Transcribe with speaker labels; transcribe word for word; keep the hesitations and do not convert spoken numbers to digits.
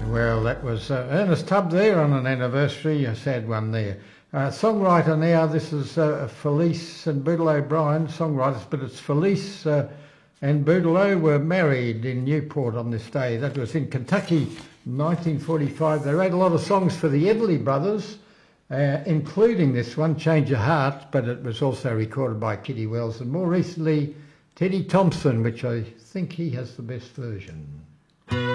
Speaker 1: Well, that was uh, Ernest Tubb there on an anniversary, a sad one there. Uh, songwriter now, this is uh, Felice and Boodle O'Brien, songwriters, but it's Felice uh, and Boodle were married in Newport on this day. That was in Kentucky, nineteen forty-five. They wrote a lot of songs for the Everly Brothers, uh, including this one, Change Your Heart, but it was also recorded by Kitty Wells, and more recently, Teddy Thompson, which I think he has the best version.